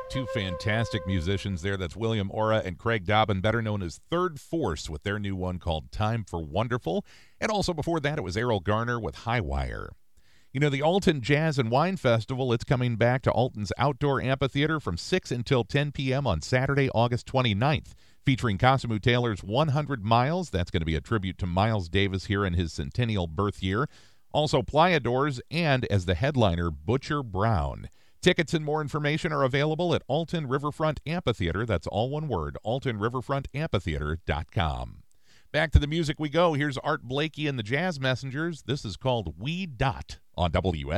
Two fantastic musicians there. That's William Ora and Craig Dobbin, better known as Third Force, with their new one called Time for Wonderful. And also before that, it was Errol Garner with High Wire. You know, the Alton Jazz and Wine Festival, it's coming back to Alton's Outdoor Amphitheater from 6 until 10 p.m. on Saturday, August 29th, featuring Cosimo Taylor's 100 Miles. That's going to be a tribute to Miles Davis here in his centennial birth year. Also, Playa Doors, and as the headliner, Butcher Brown. Tickets and more information are available at Alton Riverfront Amphitheater. That's all one word, altonriverfrontamphitheater.com. Back to the music we go. Here's Art Blakey and the Jazz Messengers. This is called We Dot on WS.